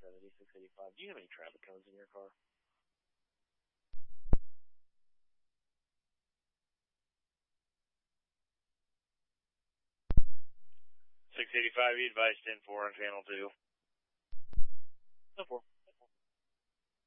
685. Do you have any traffic cones in your car? 685, you advised 10-4 on channel 2. 10-4.